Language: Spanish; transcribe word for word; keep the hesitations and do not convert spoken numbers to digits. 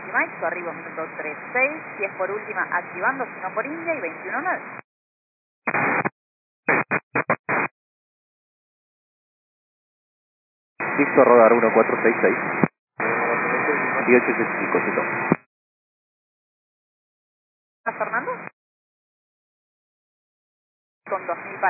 Mike, su arribo minuto tres seis, si es por última activando, si no por India, y veintiuno nueve. Listo, rodar uno cuatro seis seis. dieciocho sesenta y cinco, ciento. ¿Fernando? Con dos mil